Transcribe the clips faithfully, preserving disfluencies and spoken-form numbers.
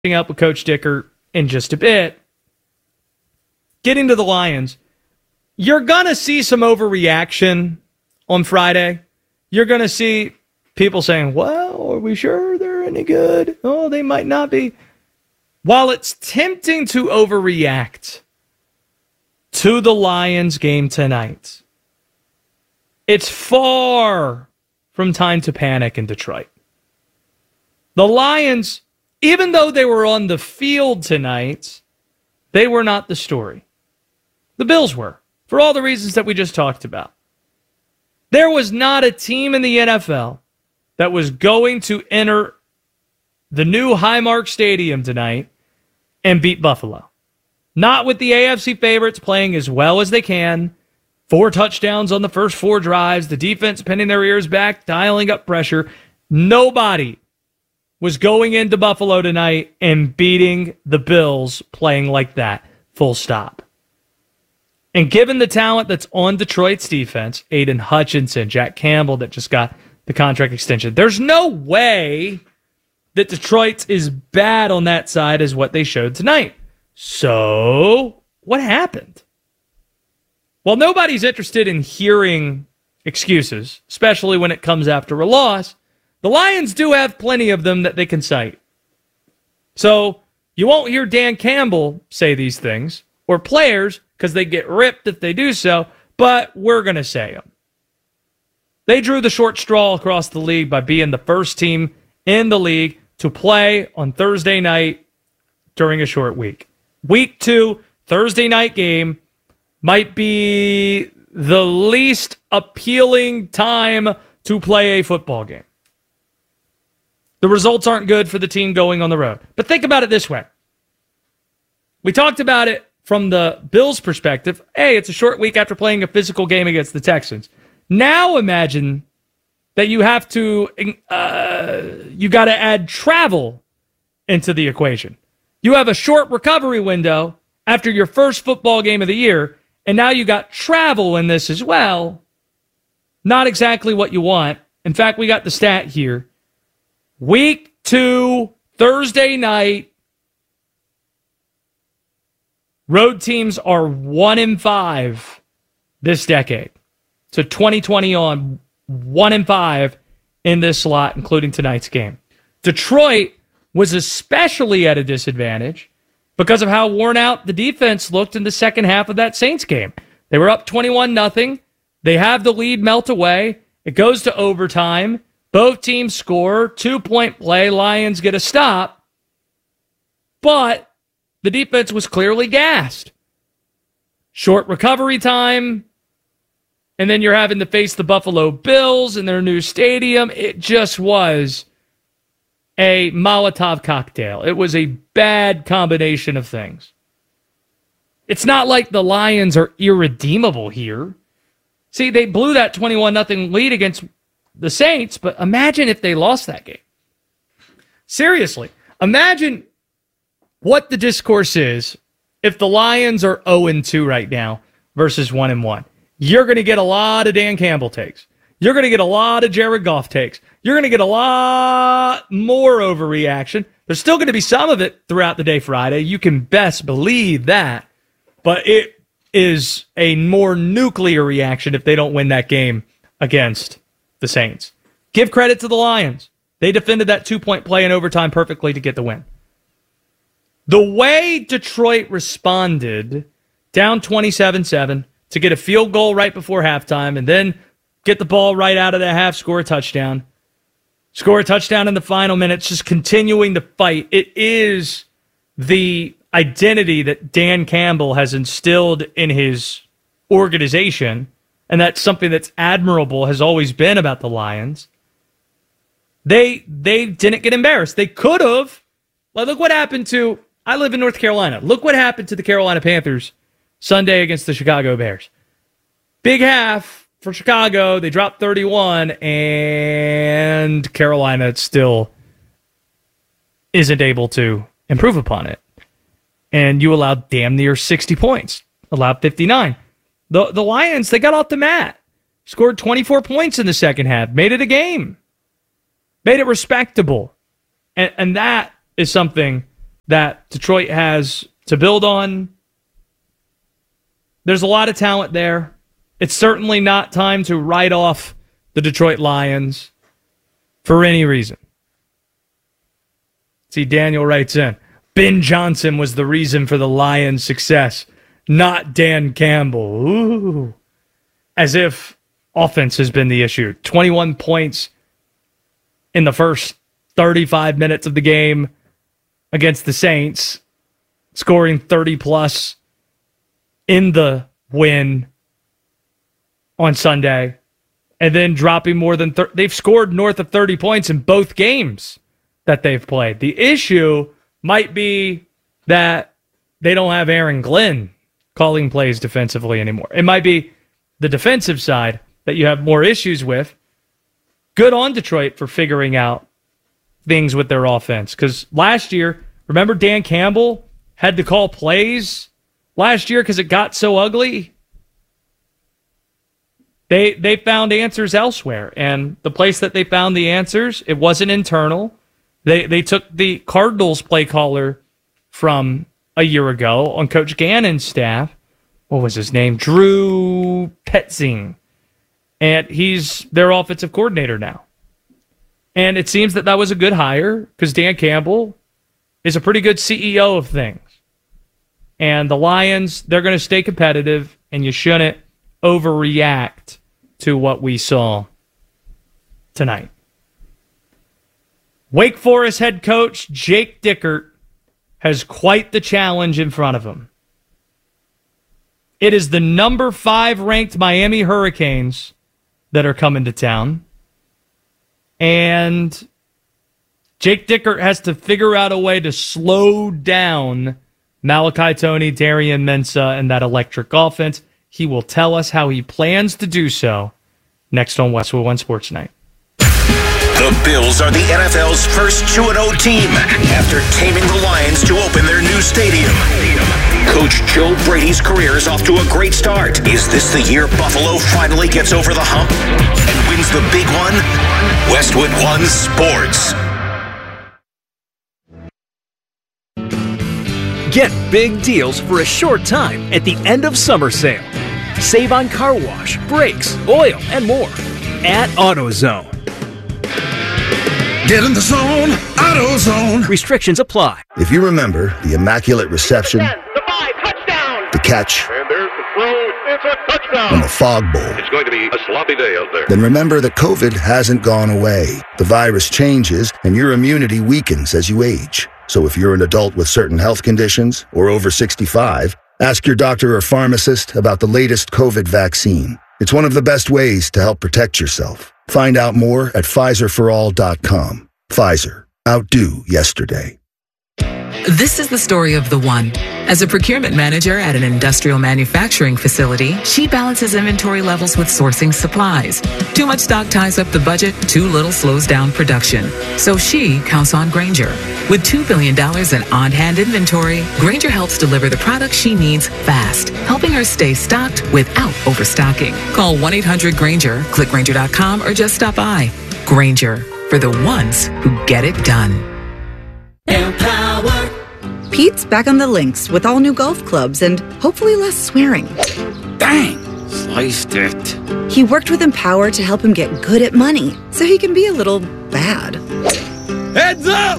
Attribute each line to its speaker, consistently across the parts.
Speaker 1: up with Coach Dicker in just a bit. Getting to the Lions, you're going to see some overreaction on Friday. You're going to see people saying, well, are we sure they're any good? Oh, they might not be. While it's tempting to overreact to the Lions game tonight, it's far from time to panic in Detroit. The Lions, even though they were on the field tonight, they were not the story. The Bills were, for all the reasons that we just talked about. There was not a team in the N F L that was going to enter the new Highmark Stadium tonight and beat Buffalo. Not with the A F C favorites playing as well as they can. Four touchdowns on the first four drives. The defense pinning their ears back, dialing up pressure. Nobody was going into Buffalo tonight and beating the Bills playing like that. Full stop. And given the talent that's on Detroit's defense, Aiden Hutchinson, Jack Campbell that just got the contract extension, there's no way that Detroit's is bad on that side as what they showed tonight. So, what happened? Well, nobody's interested in hearing excuses, especially when it comes after a loss. The Lions do have plenty of them that they can cite. So, you won't hear Dan Campbell say these things, or players, because they get ripped if they do so, but we're going to say them. They drew the short straw across the league by being the first team in the league to play on Thursday night during a short week. Week two, Thursday night game, might be the least appealing time to play a football game. The results aren't good for the team going on the road. But think about it this way. We talked about it from the Bills' perspective. Hey, it's a short week after playing a physical game against the Texans. Now imagine that you have to, uh, you got to add travel into the equation. You have a short recovery window after your first football game of the year, and now you got travel in this as well. Not exactly what you want. In fact, we got the stat here. Week two, Thursday night, road teams are one in five this decade. So twenty twenty on, one in five in this slot, including tonight's game. Detroit was especially at a disadvantage because of how worn out the defense looked in the second half of that Saints game. They were up twenty-one nothing. They have the lead melt away. It goes to overtime. Both teams score. Two-point play. Lions get a stop. But the defense was clearly gassed. Short recovery time. And then you're having to face the Buffalo Bills in their new stadium. It just was a Molotov cocktail. It was a bad combination of things. It's not like the Lions are irredeemable here. See, they blew that twenty-one nothing lead against the Saints, but imagine if they lost that game. Seriously, imagine what the discourse is if the Lions are oh and two right now versus one and one. You're going to get a lot of Dan Campbell takes. You're going to get a lot of Jared Goff takes. You're going to get a lot more overreaction. There's still going to be some of it throughout the day Friday. You can best believe that. But it is a more nuclear reaction if they don't win that game against the Saints. Give credit to the Lions. They defended that two-point play in overtime perfectly to get the win. The way Detroit responded, down twenty-seven seven, to get a field goal right before halftime and then get the ball right out of the half, score a touchdown. Score a touchdown in the final minutes, just continuing to fight. It is the identity that Dan Campbell has instilled in his organization, and that's something that's admirable, has always been about the Lions. They they didn't get embarrassed. They could have. Like, look what happened to, I live in North Carolina. Look what happened to the Carolina Panthers Sunday against the Chicago Bears. Big half for Chicago. They dropped thirty-one, and Carolina still isn't able to improve upon it. And you allowed damn near sixty points. Allowed fifty-nine. The, the Lions, they got off the mat. Scored twenty-four points in the second half. Made it a game. Made it respectable. And, and that is something that Detroit has to build on. There's a lot of talent there. It's certainly not time to write off the Detroit Lions for any reason. See, Daniel writes in, Ben Johnson was the reason for the Lions' success, not Dan Campbell. Ooh. As if offense has been the issue. twenty-one points in the first thirty-five minutes of the game against the Saints, scoring thirty plus in the win on Sunday, and then dropping more than thirty. They've scored north of thirty points in both games that they've played. The issue might be that they don't have Aaron Glenn calling plays defensively anymore. It might be the defensive side that you have more issues with. Good on Detroit for figuring out things with their offense. Because last year, remember Dan Campbell had to call plays last year because it got so ugly? They they found answers elsewhere. And the place that they found the answers, it wasn't internal. They they took the Cardinals play caller from a year ago on Coach Gannon's staff. What was his name? Drew Petzing. And he's their offensive coordinator now. And it seems that that was a good hire because Dan Campbell is a pretty good C E O of things. And the Lions, they're going to stay competitive, and you shouldn't overreact to what we saw tonight. Wake Forest head coach Jake Dickert has quite the challenge in front of him. It is the number five ranked Miami Hurricanes that are coming to town. And Jake Dickert has to figure out a way to slow down Malachi Toney, Darian Mensah, and that electric offense. He will tell us how he plans to do so next on Westwood One Sports Night.
Speaker 2: The Bills are the N F L's first two and oh team after taming the Lions to open their new stadium. Coach Joe Brady's career is off to a great start. Is this the year Buffalo finally gets over the hump and wins the big one? Westwood One Sports.
Speaker 3: Get big deals for a short time at the end of summer sale. Save on car wash, brakes, oil, and more at AutoZone.
Speaker 4: Get in the zone, AutoZone.
Speaker 3: Restrictions apply.
Speaker 5: If you remember the immaculate reception,
Speaker 6: the five, touchdown,
Speaker 5: the catch,
Speaker 6: and there's the throw, it's a touchdown,
Speaker 5: and the fog bowl,
Speaker 6: it's going to be a sloppy day out there.
Speaker 5: Then remember that COVID hasn't gone away. The virus changes, and your immunity weakens as you age. So if you're an adult with certain health conditions or over sixty-five, ask your doctor or pharmacist about the latest COVID vaccine. It's one of the best ways to help protect yourself. Find out more at Pfizer for all dot com. Pfizer. Outdo yesterday.
Speaker 7: This is the story of the one. As a procurement manager at an industrial manufacturing facility, she balances inventory levels with sourcing supplies. Too much stock ties up the budget, too little slows down production. So she counts on Grainger. With two billion dollars in on-hand inventory, Grainger helps deliver the products she needs fast, helping her stay stocked without overstocking. Call one eight hundred Grainger, click Grainger dot com, or just stop by. Grainger, for the ones who get it done.
Speaker 8: Empower. Pete's back on the links with all new golf clubs and hopefully less swearing.
Speaker 4: Dang, sliced it.
Speaker 8: He worked with Empower to help him get good at money so he can be a little bad.
Speaker 4: Heads up!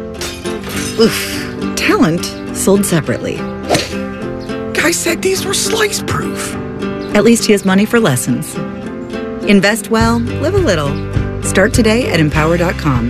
Speaker 8: Oof. Talent sold separately.
Speaker 4: Guy said these were slice proof.
Speaker 8: At least he has money for lessons. Invest well, live a little. Start today at empower dot com.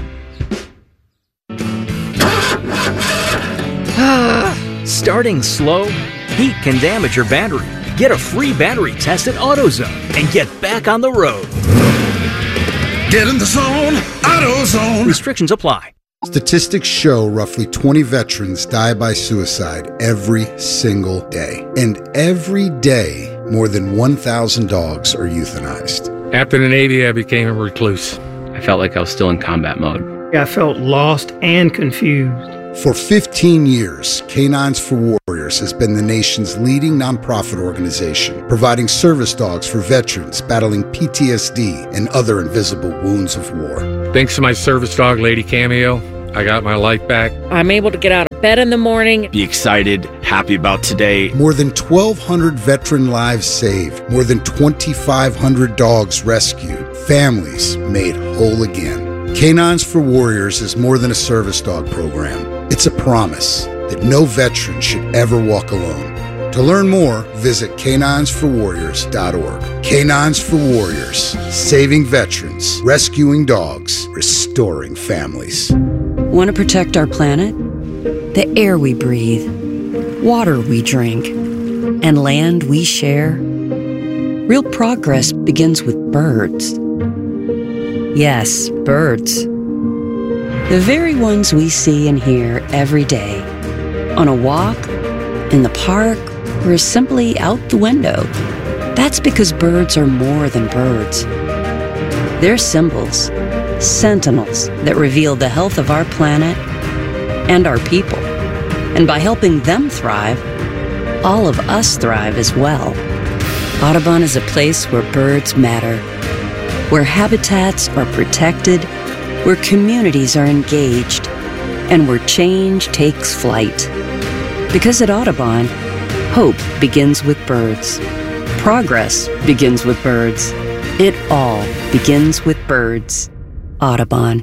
Speaker 3: Starting slow? Heat can damage your battery. Get a free battery test at AutoZone and get back on the road.
Speaker 4: Get in the zone, AutoZone.
Speaker 3: Restrictions apply.
Speaker 9: Statistics show roughly twenty veterans die by suicide every single day. And every day, more than one thousand dogs are euthanized.
Speaker 10: After the Navy, I became a recluse.
Speaker 11: I felt like I was still in combat mode.
Speaker 12: I felt lost and confused.
Speaker 9: For fifteen years, Canines for Warriors has been the nation's leading nonprofit organization, providing service dogs for veterans battling P T S D and other invisible wounds of war.
Speaker 10: Thanks to my service dog, Lady Cameo, I got my life back.
Speaker 13: I'm able to get out of bed in the morning.
Speaker 14: Be excited, happy about today.
Speaker 9: More than twelve hundred veteran lives saved. More than twenty-five hundred dogs rescued. Families made whole again. Canines for Warriors is more than a service dog program. It's a promise that no veteran should ever walk alone. To learn more, visit canines for warriors dot org. Canines for Warriors, saving veterans, rescuing dogs, restoring families.
Speaker 15: Want to protect our planet? The air we breathe, water we drink, and land we share? Real progress begins with birds. Yes, birds. The very ones we see and hear every day. On a walk, in the park, or simply out the window. That's because birds are more than birds. They're symbols, sentinels that reveal the health of our planet and our people. And by helping them thrive, all of us thrive as well. Audubon is a place where birds matter, where habitats are protected, where communities are engaged, and where change takes flight. Because at Audubon, hope begins with birds. Progress begins with birds. It all begins with birds. Audubon.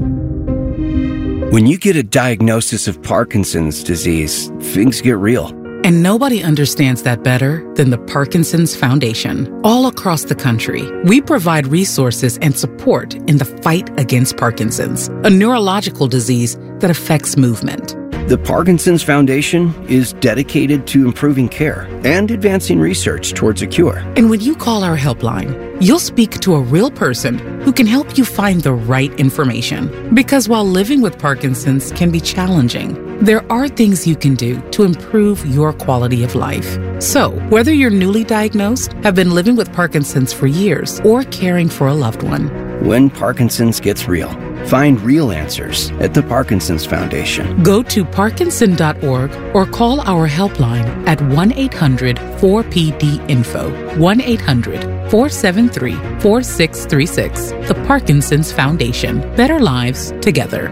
Speaker 16: When you get a diagnosis of Parkinson's disease, things get real.
Speaker 7: And nobody understands that better than the Parkinson's Foundation. All across the country, we provide resources and support in the fight against Parkinson's, a neurological disease that affects movement.
Speaker 16: The Parkinson's Foundation is dedicated to improving care and advancing research towards a cure.
Speaker 7: And when you call our helpline, you'll speak to a real person who can help you find the right information. Because while living with Parkinson's can be challenging, there are things you can do to improve your quality of life. So, whether you're newly diagnosed, have been living with Parkinson's for years, or caring for a loved one,
Speaker 16: when Parkinson's gets real, find real answers at the Parkinson's Foundation.
Speaker 7: Go to parkinson dot org or call our helpline at one eight hundred four P D info, one eight hundred four seven three four six three six. The Parkinson's Foundation. Better lives together.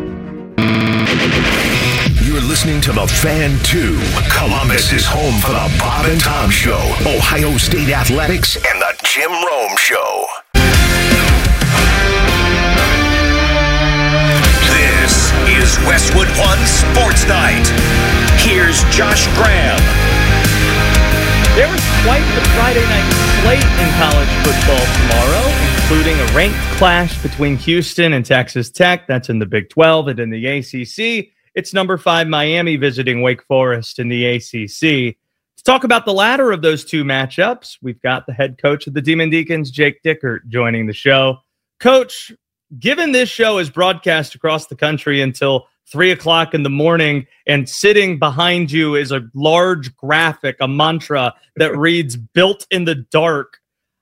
Speaker 2: You're listening to The Fan two. Columbus is home for the Bob and Tom Show, Ohio State Athletics, and the Jim Rome Show. This is Westwood One Sports Night. Here's Josh Graham.
Speaker 1: There was quite the Friday night slate in college football tomorrow, including a ranked clash between Houston and Texas Tech. That's in the Big twelve, and in the A C C, it's number five Miami visiting Wake Forest in the A C C. To talk about the latter of those two matchups, we've got the head coach of the Demon Deacons, Jake Dickert, joining the show. Coach, given this show is broadcast across the country until three o'clock in the morning, and sitting behind you is a large graphic, a mantra that reads "Built in the Dark."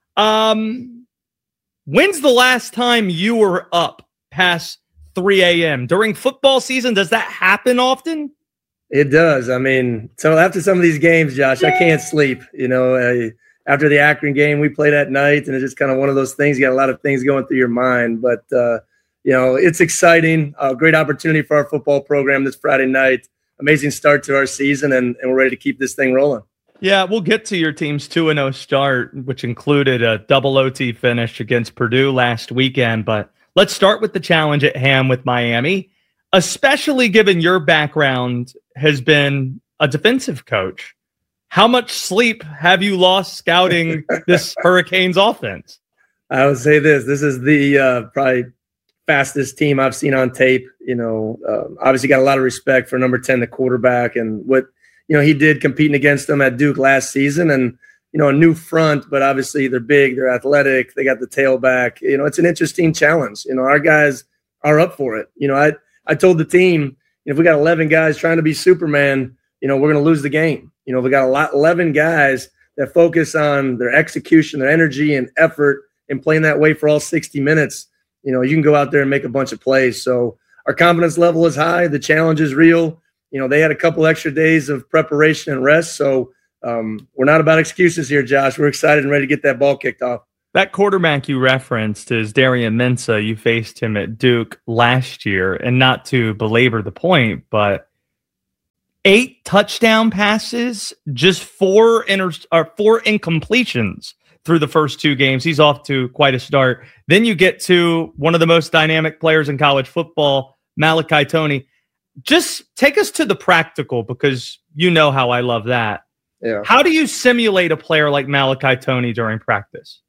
Speaker 1: Um, when's the last time you were up past three a.m. during football season? Does that happen often?
Speaker 17: It does. I mean, so after some of these games, Josh, I can't sleep. You know, I, after the Akron game, we played at night, and it's just kind of one of those things. You got a lot of things going through your mind, but uh, you know, it's exciting. A great opportunity for our football program this Friday night. Amazing start to our season, and, and we're ready to keep this thing rolling.
Speaker 1: Yeah, we'll get to your team's two and oh start, which included a double O T finish against Purdue last weekend. But let's start with the challenge at hand with Miami, especially given your background has been a defensive coach. How much sleep have you lost scouting this Hurricanes offense?
Speaker 17: I would say this. This is the uh, probably fastest team I've seen on tape. You know, uh, obviously got a lot of respect for number ten, the quarterback, and what, you know, he did competing against them at Duke last season. And, you know, a new front, but obviously they're big, they're athletic, they got the tailback. You know, it's an interesting challenge. You know, our guys are up for it. You know, I, I told the team, if we got eleven guys trying to be Superman, you know, we're going to lose the game. You know, we got a lot, eleven guys that focus on their execution, their energy and effort, and playing that way for all sixty minutes. You know, you can go out there and make a bunch of plays. So our confidence level is high. The challenge is real. You know, they had a couple extra days of preparation and rest. So um, we're not about excuses here, Josh. We're excited and ready to get that ball kicked off.
Speaker 1: That quarterback you referenced is Darian Mensah. You faced him at Duke last year, and not to belabor the point, but Eight touchdown passes, just four inter- or four incompletions through the first two games. He's off to quite a start. Then you get to one of the most dynamic players in college football, Malachi Toney. Just take us to the practical, because you know how I love that.
Speaker 17: Yeah.
Speaker 1: How do you simulate a player like Malachi Toney during practice?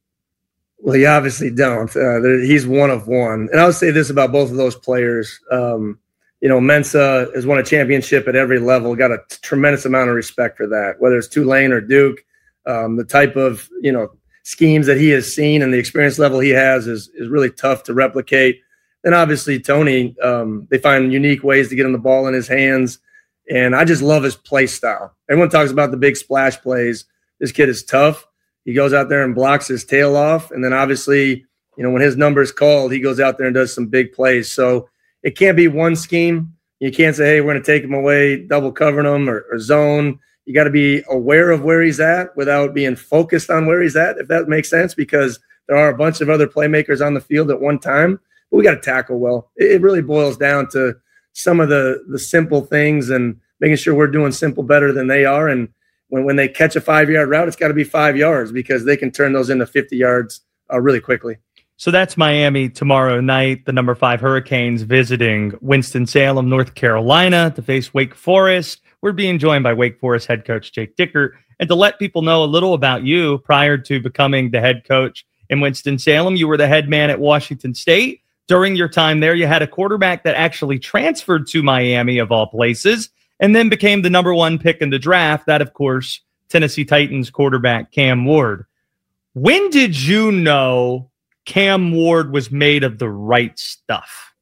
Speaker 17: Well, you obviously don't. Uh, he's one of one. And I would say this about both of those players. Um, you know, Mensa has won a championship at every level, got a t- tremendous amount of respect for that, whether it's Tulane or Duke. Um, the type of, you know, schemes that he has seen and the experience level he has is, is really tough to replicate. And obviously, Toney, um, they find unique ways to get him the ball in his hands. And I just love his play style. Everyone talks about the big splash plays. This kid is tough. He goes out there and blocks his tail off. And then obviously, you know, when his number is called, he goes out there and does some big plays. So it can't be one scheme. You can't say, hey, we're going to take him away, double covering him or, or zone. You got to be aware of where he's at without being focused on where he's at, if that makes sense, because there are a bunch of other playmakers on the field at one time. But we got to tackle well. It, it really boils down to some of the, the simple things and making sure we're doing simple better than they are. And when, when they catch a five-yard route, it's got to be five yards because they can turn those into fifty yards uh, really quickly.
Speaker 1: So that's Miami tomorrow night. The number five Hurricanes visiting Winston-Salem, North Carolina to face Wake Forest. We're being joined by Wake Forest head coach Jake Dickert. And to let people know a little about you, prior to becoming the head coach in Winston-Salem, you were the head man at Washington State. During your time there, you had a quarterback that actually transferred to Miami, of all places, and then became the number one pick in the draft. That, of course, Tennessee Titans quarterback Cam Ward. When did you know Cam Ward was made of the right stuff?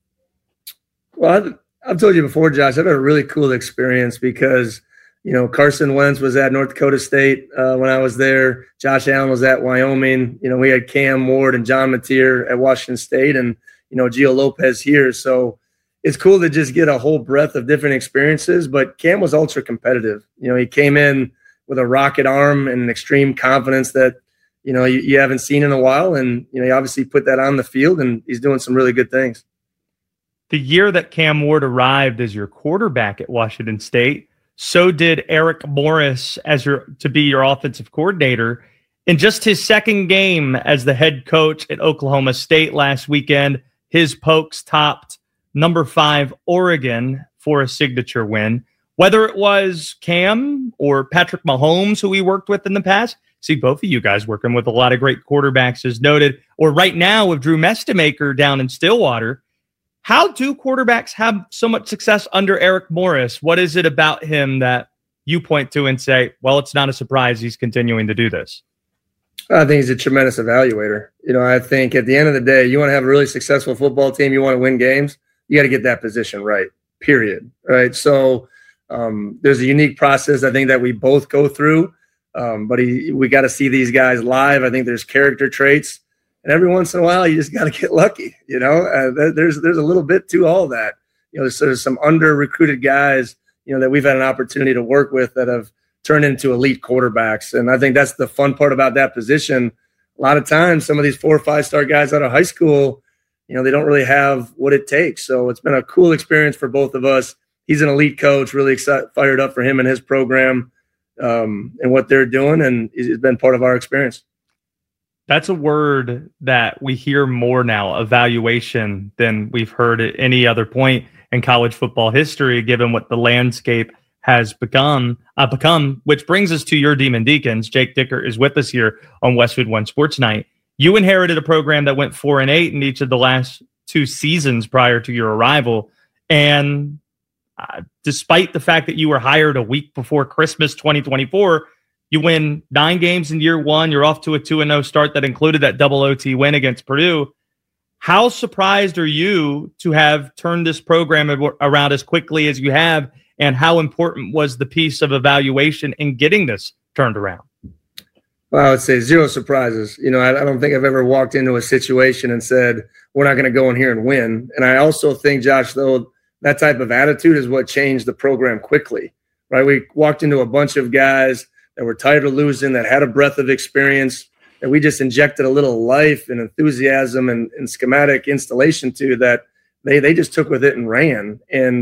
Speaker 17: Well, I've, I've told you before, Josh, I've had a really cool experience because, you know, Carson Wentz was at North Dakota State uh, when I was there. Josh Allen was at Wyoming. You know, we had Cam Ward and John Mateer at Washington State and, you know, Gio Lopez here. So it's cool to just get a whole breadth of different experiences. But Cam was ultra competitive. You know, he came in with a rocket arm and an extreme confidence that, you know, you, you haven't seen in a while. And, you know, he obviously put that on the field and he's doing some really good things.
Speaker 1: The year that Cam Ward arrived as your quarterback at Washington State, so did Eric Morris as your to be your offensive coordinator. In just his second game as the head coach at Oklahoma State last weekend, his Pokes topped number five Oregon for a signature win. Whether it was Cam or Patrick Mahomes, who we worked with in the past, see both of you guys working with a lot of great quarterbacks as noted, or right now with Drew Mestemaker down in Stillwater. How do quarterbacks have so much success under Eric Morris? What is it about him that you point to and say, well, it's not a surprise he's continuing to do this?
Speaker 17: I think he's a tremendous evaluator. You know, I think at the end of the day, you want to have a really successful football team, you want to win games, you got to get that position right, period. Right. So um, there's a unique process, I think, that we both go through. Um, but he, we got to see these guys live. I think there's character traits. And every once in a while, you just got to get lucky. You know, uh, there's there's a little bit to all that. You know, there's, there's some under-recruited guys, you know, that we've had an opportunity to work with that have turned into elite quarterbacks. And I think that's the fun part about that position. A lot of times, some of these four or five-star guys out of high school, you know, they don't really have what it takes. So it's been a cool experience for both of us. He's an elite coach, really excited, fired up for him and his program um, and what they're doing. And it's been part of our experience.
Speaker 1: That's a word that we hear more now, evaluation, than we've heard at any other point in college football history, given what the landscape has become, uh, become, which brings us to your Demon Deacons. Jake Dickert is with us here on Westwood One Sports Night. You inherited a program that went four and eight in each of the last two seasons prior to your arrival. And uh, despite the fact that you were hired a week before Christmas twenty twenty-four, you win nine games in year one. You're off to a two and oh start that included that double O T win against Purdue. How surprised are you to have turned this program around as quickly as you have, and how important was the piece of evaluation in getting this turned around?
Speaker 17: Well, I would say zero surprises. You know, I, I don't think I've ever walked into a situation and said, we're not going to go in here and win. And I also think, Josh, though, that type of attitude is what changed the program quickly, right? We walked into a bunch of guys that were tired of losing, that had a breadth of experience, that we just injected a little life and enthusiasm and, and schematic installation to, that they they just took with it and ran. And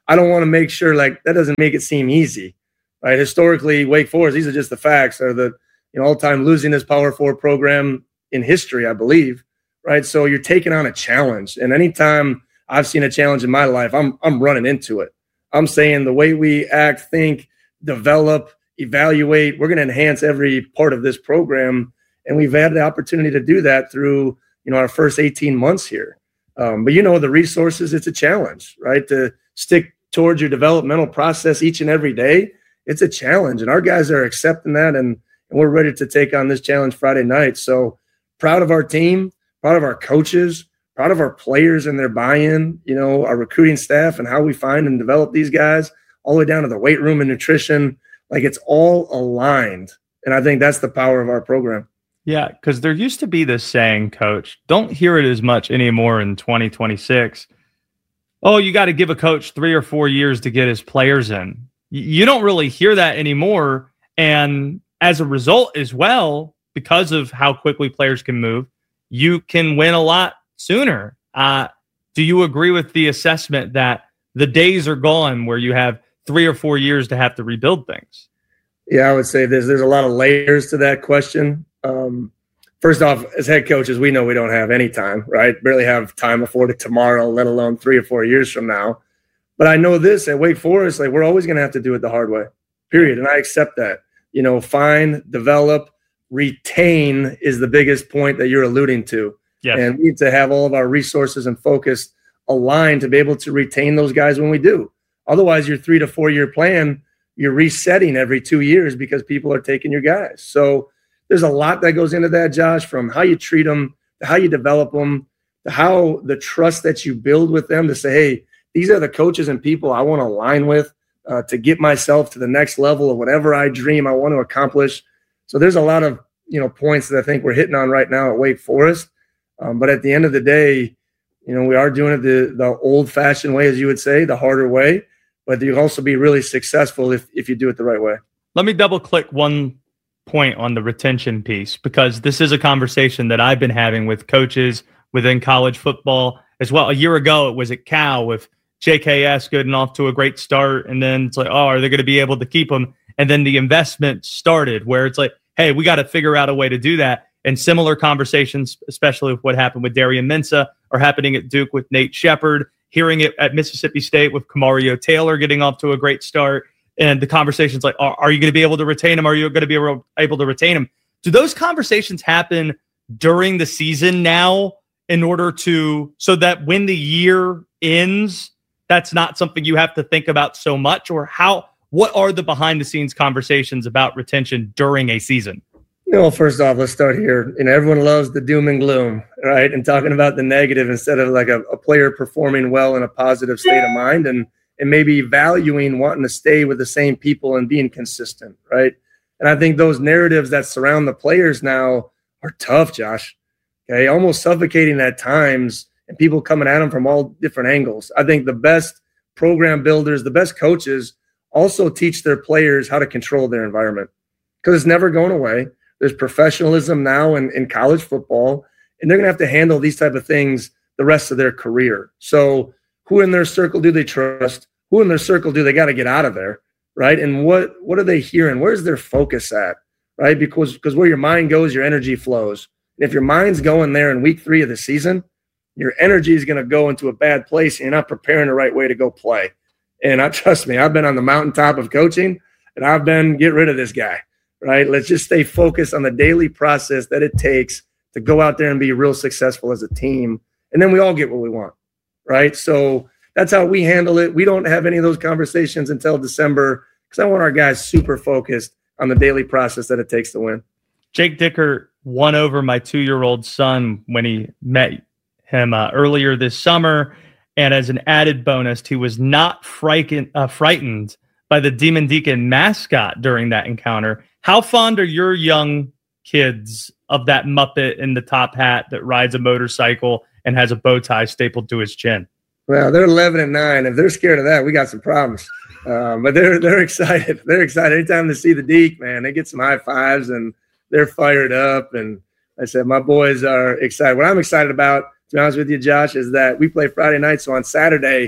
Speaker 17: I don't want to make sure like that doesn't make it seem easy, right? Historically, Wake Forest, these are just the facts, are the you know all-time losingest Power Four program in history, I believe, right? So you're taking on a challenge, and anytime I've seen a challenge in my life, I'm I'm running into it. I'm saying the way we act, think, develop, evaluate, we're going to enhance every part of this program, and we've had the opportunity to do that through you know our first eighteen months here. Um, but you know the resources, it's a challenge, right? To stick towards your developmental process each and every day, it's a challenge, and our guys are accepting that, and, and we're ready to take on this challenge Friday night. So proud of our team, proud of our coaches, proud of our players and their buy-in, you know, our recruiting staff and how we find and develop these guys, all the way down to the weight room and nutrition. Like, it's all aligned, and I think that's the power of our program.
Speaker 1: Yeah, because there used to be this saying, Coach, don't hear it as much anymore in twenty twenty-six. Oh, you got to give a coach three or four years to get his players in. You don't really hear that anymore. And as a result as well, because of how quickly players can move, you can win a lot sooner. Uh, do you agree with the assessment that the days are gone where you have three or four years to have to rebuild things?
Speaker 17: Yeah, I would say there's, there's a lot of layers to that question. Um, First off, as head coaches, we know we don't have any time, right? Barely have time afforded tomorrow, let alone three or four years from now. But I know this at Wake Forest, like we're always going to have to do it the hard way, period. And I accept that. You know, find, develop, retain is the biggest point that you're alluding to.
Speaker 1: Yes.
Speaker 17: And we need to have all of our resources and focus aligned to be able to retain those guys when we do. Otherwise, your three to four year plan, you're resetting every two years because people are taking your guys. So there's a lot that goes into that, Josh, from how you treat them, to how you develop them, to how the trust that you build with them to say, hey, these are the coaches and people I want to align with uh, to get myself to the next level of whatever I dream I want to accomplish. So there's a lot of, you know, points that I think we're hitting on right now at Wake Forest. Um, but at the end of the day, you know, we are doing it the, the old-fashioned way, as you would say, the harder way. But you can also be really successful if, if you do it the right way.
Speaker 1: Let me double-click one point on the retention piece, because this is a conversation that I've been having with coaches within college football as well. A year ago, it was at Cal with J K S getting off to a great start, and then it's like, oh, are they going to be able to keep them? And then the investment started where it's like, hey, we got to figure out a way to do that. And similar conversations, especially with what happened with Darian Mensah, are happening at Duke with Nate Shepard, hearing it at Mississippi State with Kamario Taylor getting off to a great start. And the conversation's like, are, are you going to be able to retain him? Are you going to be able, able to retain him? Do those conversations happen during the season now in order to, so that when the year ends, that's not something you have to think about so much? Or how, what are the behind the scenes conversations about retention during a season?
Speaker 17: You know, first off, let's start here. You know, everyone loves the doom and gloom, right? And talking about the negative instead of like a, a player performing well in a positive state of mind, and and maybe valuing wanting to stay with the same people and being consistent, right? And I think those narratives that surround the players now are tough, Josh. Okay, almost suffocating at times, and people coming at them from all different angles. I think the best program builders, the best coaches also teach their players how to control their environment, because it's never going away. There's professionalism now in, in college football, and they're going to have to handle these type of things the rest of their career. So who in their circle do they trust? Who in their circle do they got to get out of there, right? And what what are they hearing? Where's their focus at, right? Because because where your mind goes, your energy flows. And if your mind's going there in week three of the season, your energy is going to go into a bad place, and you're not preparing the right way to go play. And I trust me, I've been on the mountaintop of coaching, and I've been get rid of this guy, right? Let's just stay focused on the daily process that it takes to go out there and be real successful as a team. And then we all get what we want. Right. So that's how we handle it. We don't have any of those conversations until December, because I want our guys super focused on the daily process that it takes to win.
Speaker 1: Jake Dickert won over my two-year-old son when he met him uh, earlier this summer. And as an added bonus, he was not frightened, uh, frightened by the Demon Deacon mascot during that encounter. How fond are your young kids of that Muppet in the top hat that rides a motorcycle and has a bow tie stapled to his chin?
Speaker 17: Well, they're eleven and nine. If they're scared of that, we got some problems. Um, but they're they're excited. They're excited. Anytime they see the Deke, man, they get some high fives and they're fired up. And like I said, my boys are excited. What I'm excited about, to be honest with you, Josh, is that we play Friday night. So on Saturday,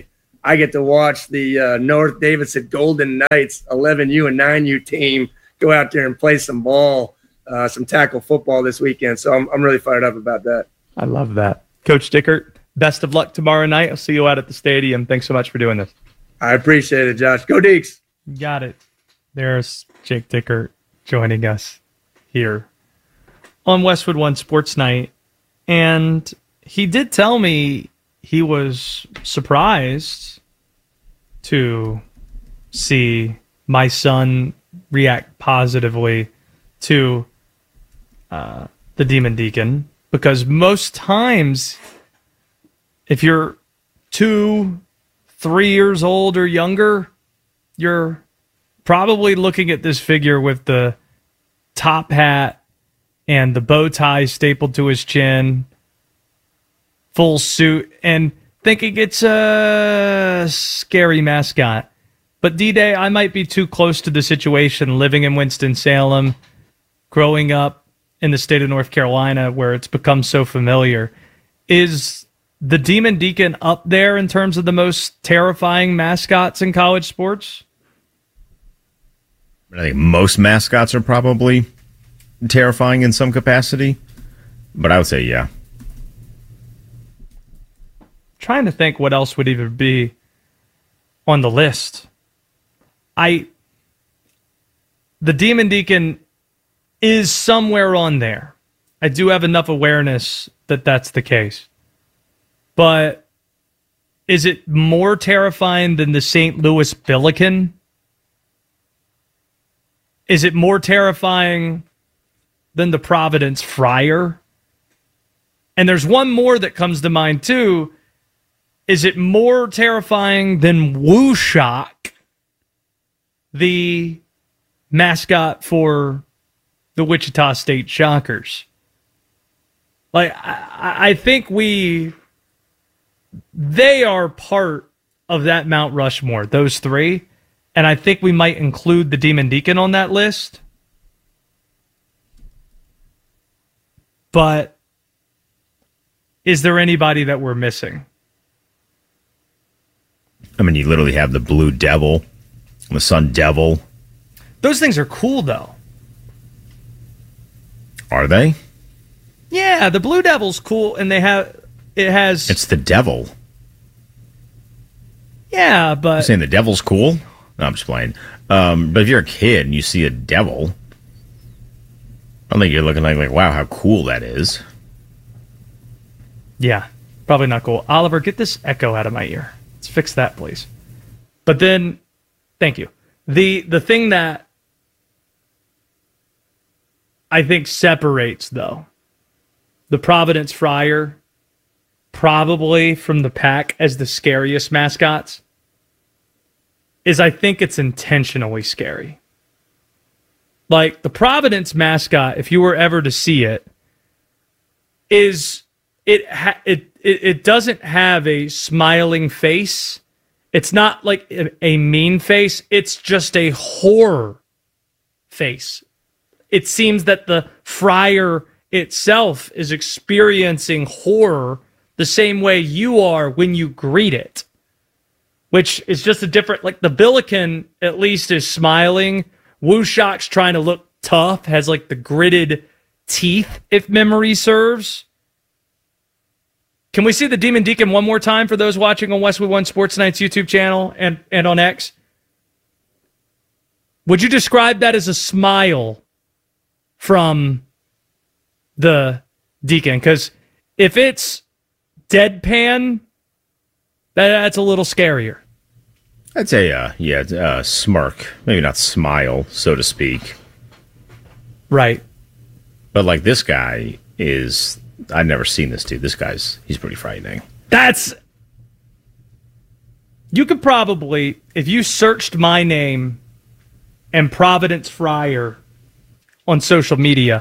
Speaker 17: I get to watch the uh, North Davidson Golden Knights eleven U and nine U team go out there and play some ball, uh, some tackle football this weekend. So I'm I'm really fired up about that.
Speaker 1: I love that. Coach Dickert, best of luck tomorrow night. I'll see you out at the stadium. Thanks so much for doing this.
Speaker 17: I appreciate it, Josh. Go Deeks.
Speaker 1: Got it. There's Jake Dickert joining us here on Westwood One Sports Night. And he did tell me he was surprised to see my son react positively to uh, the Demon Deacon, because most times if you're two, three years old or younger, you're probably looking at this figure with the top hat and the bow tie stapled to his chin, full suit, and thinking it's a scary mascot. But D-Day, I might be too close to the situation, living in Winston-Salem, growing up in the state of North Carolina where it's become so familiar. Is the Demon Deacon up there in terms of the most terrifying mascots in college sports?
Speaker 13: I think most mascots are probably terrifying in some capacity, but I would say yeah.
Speaker 1: Trying to think what else would even be on the list. I the Demon Deacon is somewhere on there. I do have enough awareness that that's the case. But is it more terrifying than the Saint Louis Billiken? Is it more terrifying than the Providence Friar? And there's one more that comes to mind too. Is it more terrifying than Woo Shock, the mascot for the Wichita State Shockers? Like, I, I think we, they are part of that Mount Rushmore, those three. And I think we might include the Demon Deacon on that list. But is there anybody that we're missing?
Speaker 13: I mean, you literally have the Blue Devil, the Sun Devil.
Speaker 1: Those things are cool, though.
Speaker 13: Are they?
Speaker 1: Yeah, the Blue Devil's cool, and they have it has.
Speaker 13: It's the devil.
Speaker 1: Yeah, but
Speaker 13: You're saying the devil's cool? No, I'm just playing. Um, but if you're a kid and you see a devil, I don't think you're looking like, like, wow, how cool that is.
Speaker 1: Yeah, probably not cool. Oliver, get this echo out of my ear. Let's fix that, please. But then, thank you. The the thing that I think separates, though, the Providence Friar probably from the pack as the scariest mascots is I think it's intentionally scary. Like, the Providence mascot, if you were ever to see it, is it ha- it, it it doesn't have a smiling face. It's not like a, a mean face. It's just a horror face. It seems that the friar itself is experiencing horror the same way you are when you greet it, which is just a different, like the Billiken at least is smiling. Woo Shock's trying to look tough, has like the gritted teeth, if memory serves. Can we see the Demon Deacon one more time for those watching on Westwood One Sports Night's YouTube channel and, and on X? Would you describe that as a smile from the Deacon? Because if it's deadpan, that, that's a little scarier.
Speaker 13: I'd say, uh, yeah, uh, smirk. Maybe not smile, so to speak.
Speaker 1: Right.
Speaker 13: But like this guy is, I've never seen this dude. This guy's, he's pretty frightening.
Speaker 1: That's, you could probably, if you searched my name and Providence Friar on social media,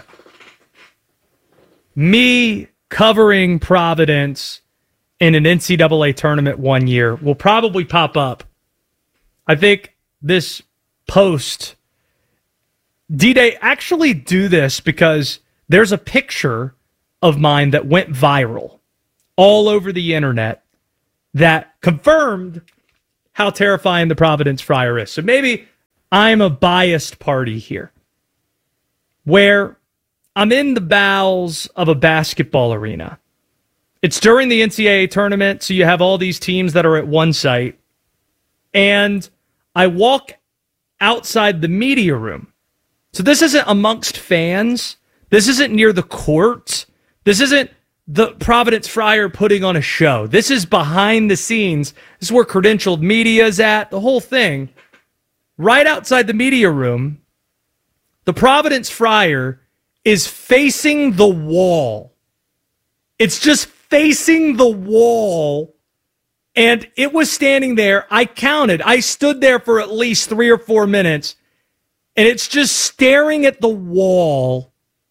Speaker 1: me covering Providence in an N C double A tournament one year will probably pop up. I think this post, D-Day, actually do this because there's a picture of mine that went viral all over the internet that confirmed how terrifying the Providence Friar is. So maybe I'm a biased party here, where I'm in the bowels of a basketball arena. It's during the N C double A tournament, so you have all these teams that are at one site. And I walk outside the media room. So this isn't amongst fans. This isn't near the court. This isn't the Providence Friar putting on a show. This is behind the scenes. This is where credentialed media is at, the whole thing. Right outside the media room, the Providence Friar is facing the wall. It's just facing the wall. And it was standing there. I counted. I stood there for at least three or four minutes. And it's just staring at the wall.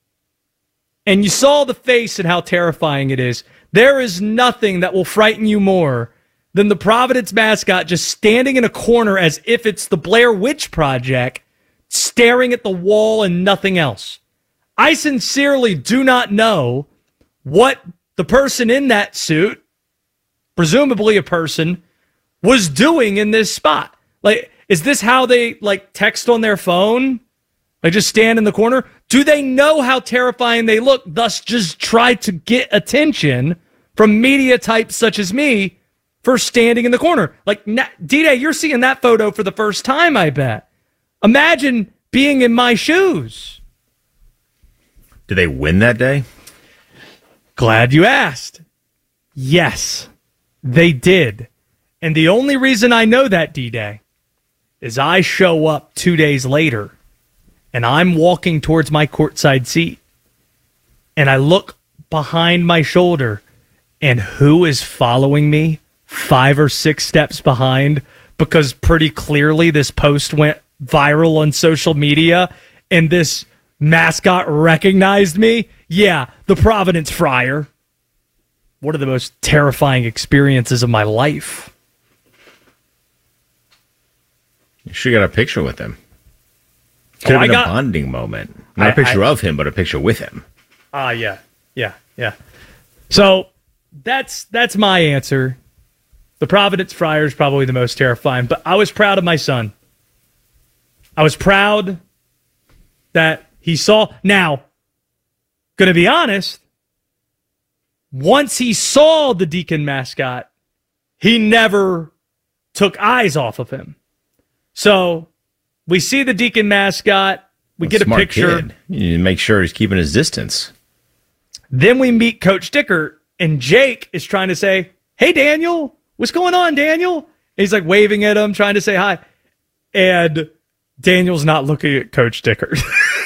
Speaker 1: And you saw the face and how terrifying it is. There is nothing that will frighten you more than the Providence mascot just standing in a corner as if it's the Blair Witch Project, staring at the wall and nothing else. I sincerely do not know what the person in that suit, presumably a person, was doing in this spot. Like, is this how they, like, text on their phone? Like, just stand in the corner? Do they know how terrifying they look, thus just try to get attention from media types such as me for standing in the corner? Like, D-Day, you're seeing that photo for the first time, I bet. Imagine being in my shoes.
Speaker 13: Did they win that day?
Speaker 1: Glad you asked. Yes, they did. And the only reason I know that, D-Day, is I show up two days later, and I'm walking towards my courtside seat, and I look behind my shoulder, and who is following me five or six steps behind? Because pretty clearly this post went viral on social media, and this mascot recognized me. Yeah, the Providence Friar. One of the most terrifying experiences of my life.
Speaker 13: You should get a picture with him. Could have
Speaker 1: oh,
Speaker 13: been
Speaker 1: got,
Speaker 13: a bonding moment. Not
Speaker 1: I,
Speaker 13: a picture
Speaker 1: I,
Speaker 13: of him, but a picture with him.
Speaker 1: Ah, uh, yeah, yeah, yeah. So that's that's my answer. The Providence Friar is probably the most terrifying, but I was proud of my son. I was proud that he saw. Now, gonna be honest, once he saw the Deacon mascot, he never took eyes off of him. So we see the Deacon mascot. We get a picture.
Speaker 13: Kid. You need to make sure he's keeping his distance.
Speaker 1: Then we meet Coach Dickert, and Jake is trying to say, "Hey, Daniel, what's going on, Daniel?" And he's like waving at him, trying to say hi. And Daniel's not looking at Coach Dickert.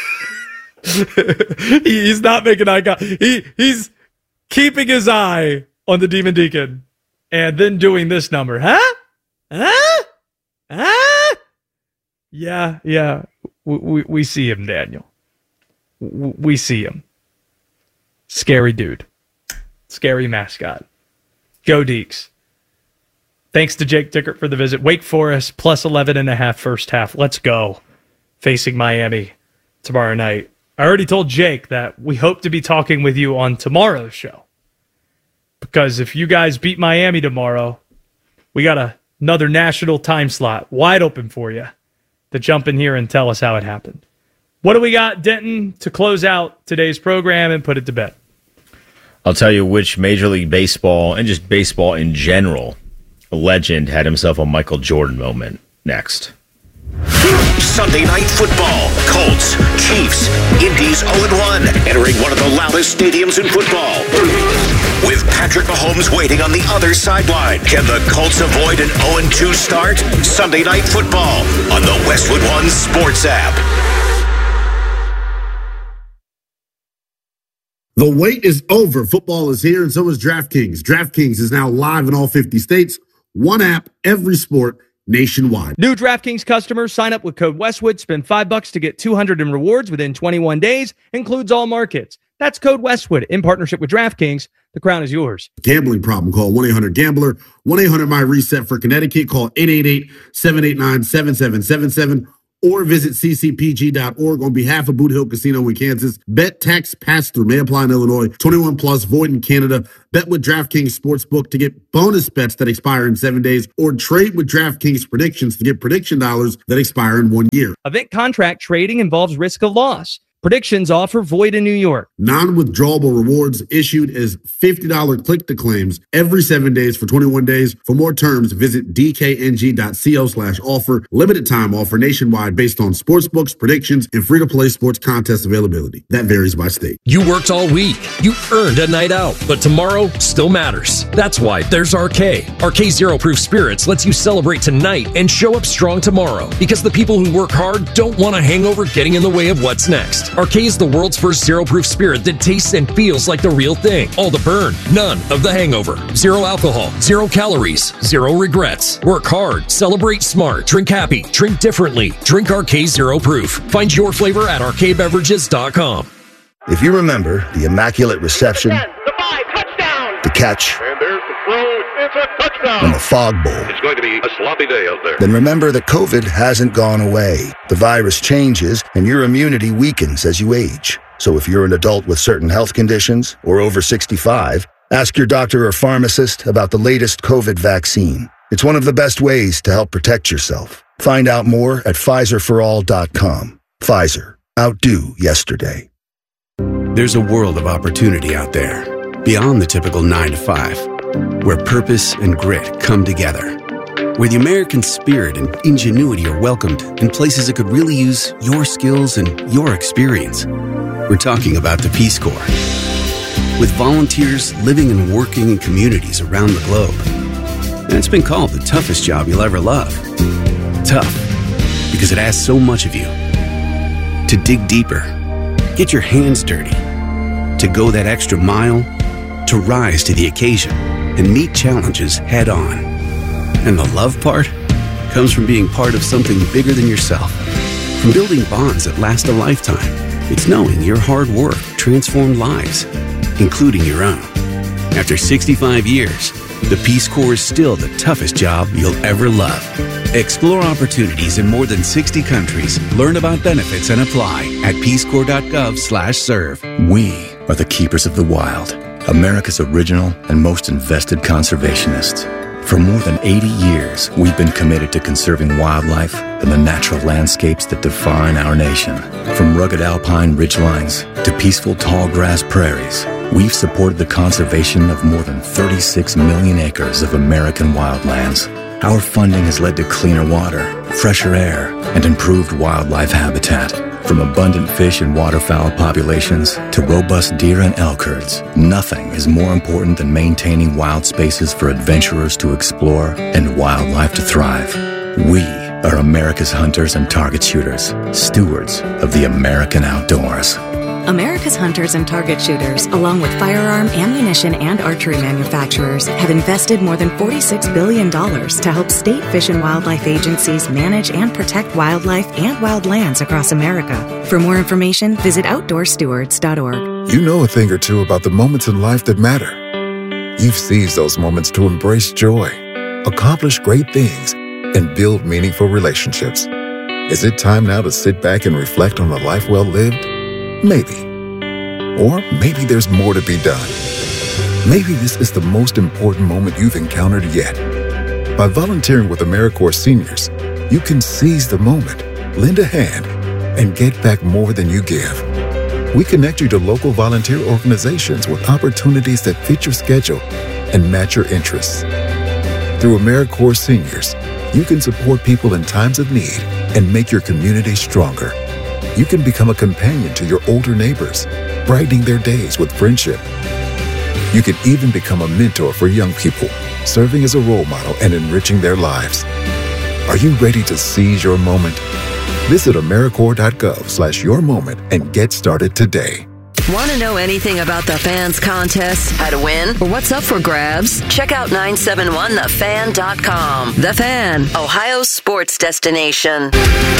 Speaker 1: He's not making eye contact. He, he's keeping his eye on the Demon Deacon and then doing this number. Huh? Huh? Huh? Yeah, yeah. We, we, we see him, Daniel. We, we see him. Scary dude. Scary mascot. Go Deeks. Thanks to Jake Dickert for the visit. Wake Forest plus eleven and a half first half. Let's go. Facing Miami tomorrow night. I already told Jake that we hope to be talking with you on tomorrow's show. Because if you guys beat Miami tomorrow, we got a, another national time slot wide open for you to jump in here and tell us how it happened. What do we got, Denton, to close out today's program and put it to bed?
Speaker 13: I'll tell you which Major League Baseball and just baseball in general legend had himself a Michael Jordan moment next.
Speaker 2: Sunday Night Football. Colts, Chiefs, Indy's oh and one, entering one of the loudest stadiums in football. With Patrick Mahomes waiting on the other sideline, can the Colts avoid an oh and two start? Sunday Night Football on the Westwood One Sports app.
Speaker 18: The wait is over. Football is here, and so is DraftKings. DraftKings is now live in all fifty states. One app, every sport, nationwide.
Speaker 1: New DraftKings customers sign up with code Westwood. Spend five bucks to get two hundred in rewards within twenty-one days. Includes all markets. That's code Westwood in partnership with DraftKings. The crown is yours.
Speaker 18: Gambling problem? Call one eight hundred gambler. one eight hundred my reset for Connecticut. Call eight eight eight, seven eight nine, seven seven seven seven or visit c c p g dot org on behalf of Boot Hill Casino in Kansas. Bet tax pass-through may apply in Illinois. twenty-one plus, void in Canada. Bet with DraftKings Sportsbook to get bonus bets that expire in seven days, or trade with DraftKings predictions to get prediction dollars that expire in one year.
Speaker 1: Event contract trading involves risk of loss. Predictions offer void in New York.
Speaker 18: Non-withdrawable rewards issued as fifty dollars click-to-claims every seven days for twenty-one days. For more terms, visit d k n g dot co slash offer. Limited time offer nationwide based on sportsbooks, predictions, and free-to-play sports contest availability. That varies by state.
Speaker 19: You worked all week. You earned a night out, but tomorrow still matters. That's why there's R K. R K Zero Proof Spirits lets you celebrate tonight and show up strong tomorrow, because the people who work hard don't want a hangover getting in the way of what's next. R K is the world's first zero-proof spirit that tastes and feels like the real thing. All the burn, none of the hangover. Zero alcohol, zero calories, zero regrets. Work hard, celebrate smart, drink happy, drink differently. Drink R K Zero Proof. Find your flavor at r k beverages dot com.
Speaker 5: If you remember the Immaculate Reception,
Speaker 6: The five, touchdown!
Speaker 5: the catch,
Speaker 6: And there's the throw. It's a touchdown.
Speaker 5: and the Fog Bowl,
Speaker 6: It's going to be a sloppy day out there.
Speaker 5: then remember that COVID hasn't gone away. The virus changes, and your immunity weakens as you age. So if you're an adult with certain health conditions or over sixty-five, ask your doctor or pharmacist about the latest COVID vaccine. It's one of the best ways to help protect yourself. Find out more at Pfizer for all dot com. Pfizer. Outdo yesterday.
Speaker 20: There's a world of opportunity out there, beyond the typical nine to five, where purpose and grit come together, where the American spirit and ingenuity are welcomed in places that could really use your skills and your experience. We're talking about the Peace Corps. With volunteers living and working in communities around the globe. And it's been called the toughest job you'll ever love. Tough, because it asks so much of you. To dig deeper, get your hands dirty, to go that extra mile, to rise to the occasion and meet challenges head on. And the love part comes from being part of something bigger than yourself, from building bonds that last a lifetime. It's knowing your hard work transformed lives, including your own. After sixty-five years, the Peace Corps is still the toughest job you'll ever love. Explore opportunities in more than sixty countries. Learn about benefits and apply at peace corps dot gov slash serve.
Speaker 21: We are the keepers of the wild, America's original and most invested conservationists. For more than eighty years, we've been committed to conserving wildlife and the natural landscapes that define our nation. From rugged alpine ridgelines to peaceful tall grass prairies, we've supported the conservation of more than thirty-six million acres of American wildlands. Our funding has led to cleaner water, fresher air, and improved wildlife habitat. From abundant fish and waterfowl populations to robust deer and elk herds, nothing is more important than maintaining wild spaces for adventurers to explore and wildlife to thrive. We are America's hunters and target shooters, stewards of the American outdoors.
Speaker 22: America's hunters and target shooters, along with firearm, ammunition, and archery manufacturers, have invested more than forty-six billion dollars to help state fish and wildlife agencies manage and protect wildlife and wildlands across America. For more information, visit outdoor stewards dot org.
Speaker 23: You know a thing or two about the moments in life that matter. You've seized those moments to embrace joy, accomplish great things, and build meaningful relationships. Is it time now to sit back and reflect on a life well lived? Maybe. Or maybe there's more to be done. Maybe this is the most important moment you've encountered yet. By volunteering with AmeriCorps Seniors, you can seize the moment, lend a hand, and get back more than you give. We connect you to local volunteer organizations with opportunities that fit your schedule and match your interests. Through AmeriCorps Seniors, you can support people in times of need and make your community stronger. You can become a companion to your older neighbors, brightening their days with friendship. You can even become a mentor for young people, serving as a role model and enriching their lives. Are you ready to seize your moment? Visit AmeriCorps dot gov slash your moment and get started today.
Speaker 24: Want to know anything about the Fans contest, how to win, or what's up for grabs? Check out nine seven one the fan dot com. The Fan, Ohio's sports destination.